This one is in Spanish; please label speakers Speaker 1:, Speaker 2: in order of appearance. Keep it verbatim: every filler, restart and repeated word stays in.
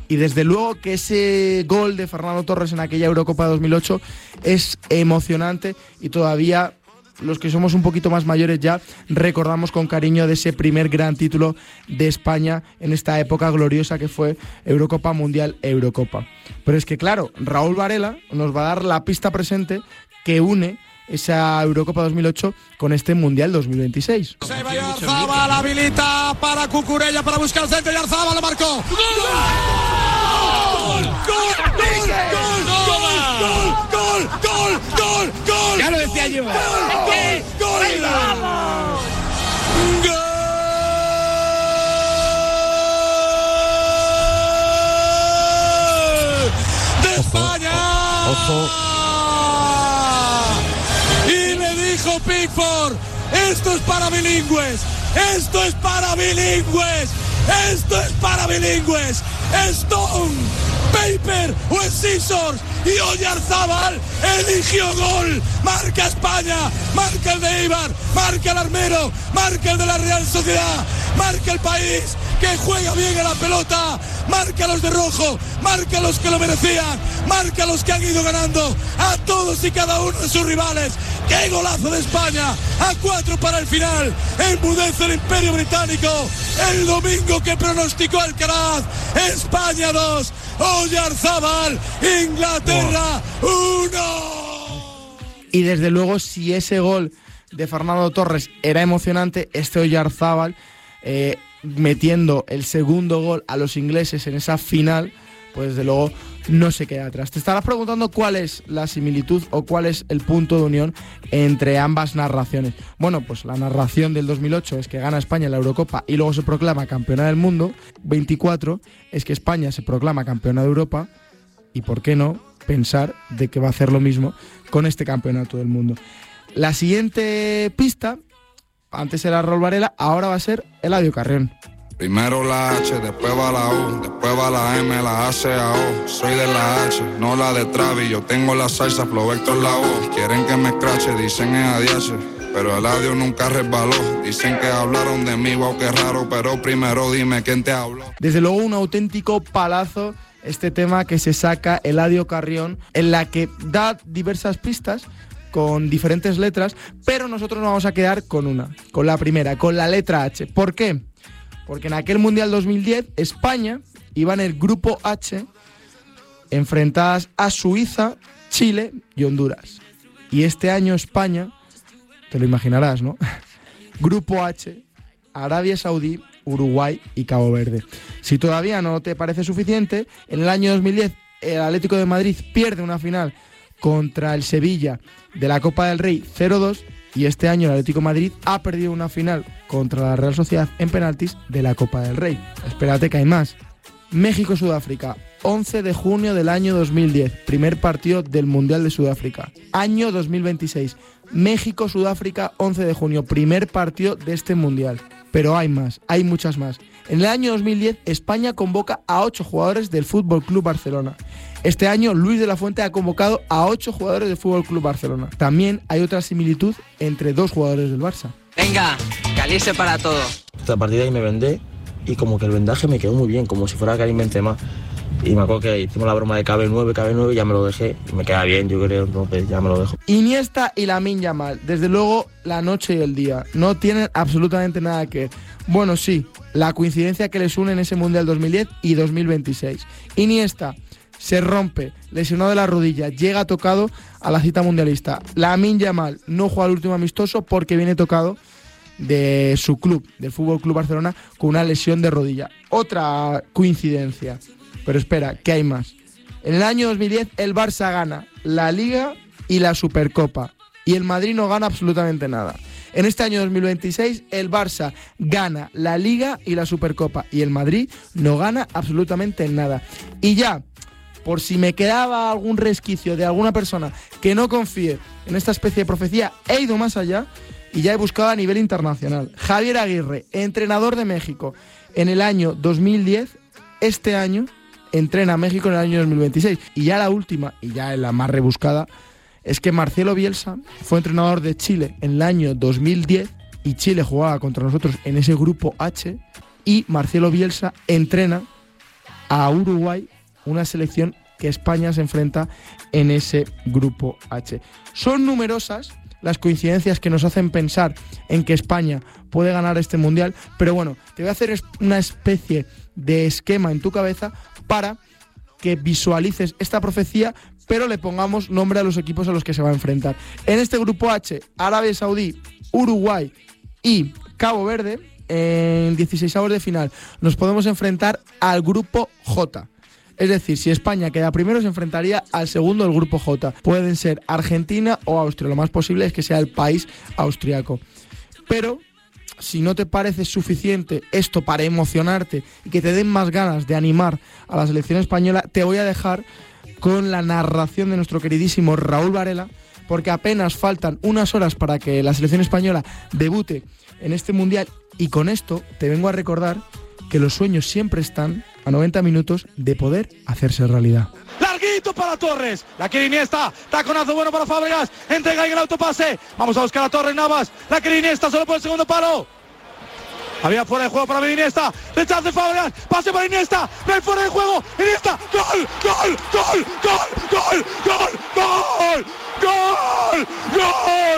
Speaker 1: Y desde luego que ese gol de Fernando Torres en aquella Eurocopa de dos mil ocho es emocionante y todavía los que somos un poquito más mayores ya recordamos con cariño de ese primer gran título de España en esta época gloriosa que fue Eurocopa Mundial Eurocopa. Pero es que claro, Raúl Varela nos va a dar la pista presente que une esa Eurocopa dos mil ocho con este Mundial dos mil veintiséis.
Speaker 2: Se va Yarzábal, habilita para Cucurella para buscar el centro, Yarzábal lo marcó. ¡Gol! ¡Gol! ¡Gol! ¡Gol! ¡Gol! ¡Gol! ¡Gol! ¡Gol! ¡Gol!
Speaker 3: Ya lo decía yo.
Speaker 2: ¡Gol! ¡Gol! ¡Gol! ¡De España!
Speaker 4: Ojo. Ojo.
Speaker 2: Pickford, esto es para bilingües, esto es para bilingües, esto es para bilingües. Stone, Paper o Scissors y Oyarzábal eligió gol. Marca España, marca el de Eibar, marca el Armero, marca el de la Real Sociedad, marca el país que juega bien a la pelota, marca a los de rojo, marca a los que lo merecían, marca a los que han ido ganando, a todos y cada uno de sus rivales. ¡Qué golazo de España! A cuatro para el final, enmudece el Imperio Británico, el domingo que pronosticó Alcaraz. España dos, Oyarzábal, Inglaterra uno.
Speaker 1: Y desde luego, si ese gol de Fernando Torres era emocionante, este Oyarzábal eh, metiendo el segundo gol a los ingleses en esa final, pues desde luego no se queda atrás. Te estarás preguntando cuál es la similitud o cuál es el punto de unión entre ambas narraciones. Bueno, pues la narración del dos mil ocho es que gana España la Eurocopa y luego se proclama campeona del mundo. veinticuatro es que España se proclama campeona de Europa y, ¿por qué no?, pensar de que va a hacer lo mismo con este campeonato del mundo. La siguiente pista, antes era Raúl Varela, ahora va a ser Eladio Carrión.
Speaker 5: Primero la H, después va la U, después va la M, la A, C, A, O. Soy de la H, no la de Travis, yo tengo la salsa, Flow Vector la O. Quieren que me escrache, dicen es A D H, pero Eladio nunca resbaló. Dicen que hablaron de mí, wow, qué raro, pero primero dime quién te habló.
Speaker 1: Desde luego un auténtico palazo este tema que se saca Eladio Carrión, en la que da diversas pistas con diferentes letras, pero nosotros nos vamos a quedar con una, con la primera, con la letra H. ¿Por qué? Porque en aquel Mundial dos mil diez España iba en el grupo H enfrentadas a Suiza, Chile y Honduras. Y este año España, te lo imaginarás, ¿no? Grupo H, Arabia Saudí, Uruguay y Cabo Verde. Si todavía no te parece suficiente, en el año dos mil diez el Atlético de Madrid pierde una final contra el Sevilla de la Copa del Rey cero dos y este año el Atlético de Madrid ha perdido una final contra la Real Sociedad en penaltis de la Copa del Rey. Espérate que hay más. México-Sudáfrica, once de junio del año dos mil diez, primer partido del Mundial de Sudáfrica. Año dos mil veintiséis, México-Sudáfrica, once de junio, primer partido de este Mundial. Pero hay más, hay muchas más. En el año dos mil diez, España convoca a ocho jugadores del F C Barcelona. Este año, Luis de la Fuente ha convocado a ocho jugadores del F C Barcelona. También hay otra similitud entre dos jugadores del Barça.
Speaker 6: Venga, calice para todo.
Speaker 4: A partir de ahí me vendé y como que el vendaje me quedó muy bien, como si fuera Karim Benzema. Y me acuerdo que hicimos la broma de K B nueve, K B nueve, ya me lo dejé. Y me queda bien, yo creo, entonces ya me lo dejo.
Speaker 1: Iniesta y Lamine Yamal, desde luego la noche y el día, no tienen absolutamente nada que ver. Bueno, sí, la coincidencia que les une en ese Mundial dos mil diez y dos mil veintiséis. Iniesta se rompe, lesionado de la rodilla, llega tocado a la cita mundialista. Lamine Yamal no juega el último amistoso porque viene tocado de su club, del F C Barcelona, con una lesión de rodilla. Otra coincidencia. Pero espera, que hay más. En el año dos mil diez el Barça gana la Liga y la Supercopa y el Madrid no gana absolutamente nada. En este año dos mil veintiséis el Barça gana la Liga y la Supercopa y el Madrid no gana absolutamente nada. Y ya, por si me quedaba algún resquicio de alguna persona que no confíe en esta especie de profecía, he ido más allá y ya he buscado a nivel internacional. Javier Aguirre, entrenador de México en el año dos mil diez, este año entrena a México en el año dos mil veintiséis. Y ya la última, y ya la más rebuscada, es que Marcelo Bielsa fue entrenador de Chile en el año dos mil diez y Chile jugaba contra nosotros en ese grupo H y Marcelo Bielsa entrena a Uruguay, una selección que España se enfrenta en ese grupo H. Son numerosas las coincidencias que nos hacen pensar en que España puede ganar este mundial, pero bueno, te voy a hacer una especie de esquema en tu cabeza para que visualices esta profecía, pero le pongamos nombre a los equipos a los que se va a enfrentar. En este grupo H, Arabia Saudí, Uruguay y Cabo Verde, en dieciseisavos de final, nos podemos enfrentar al grupo J. Es decir, si España queda primero, se enfrentaría al segundo del grupo J. Pueden ser Argentina o Austria. Lo más posible es que sea el país austriaco. Pero si no te parece suficiente esto para emocionarte y que te den más ganas de animar a la selección española, te voy a dejar con la narración de nuestro queridísimo Raúl Varela, porque apenas faltan unas horas para que la selección española debute en este mundial, y con esto te vengo a recordar que los sueños siempre están a noventa minutos de poder hacerse realidad.
Speaker 2: Larguito para Torres, la quiere Iniesta, taconazo bueno para Fábregas, entrega ahí el autopase, vamos a buscar a Torres Navas, la quiere Iniesta solo por el segundo palo. Había fuera de juego para Iniesta, rechace Fábregas, pase para Iniesta, no hay fuera de juego, Iniesta, gol, gol, gol, gol, gol, gol, gol, gol, gol, gol.